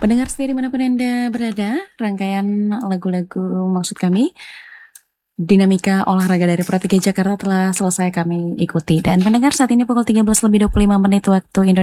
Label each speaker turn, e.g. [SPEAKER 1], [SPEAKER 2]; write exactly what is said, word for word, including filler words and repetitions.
[SPEAKER 1] Pendengar setia dimanapun Anda berada, rangkaian lagu-lagu maksud kami, Dinamika Olahraga dari Pro tiga Jakarta telah selesai kami ikuti. Dan pendengar saat ini pukul tiga belas lebih dua puluh lima menit waktu Indonesia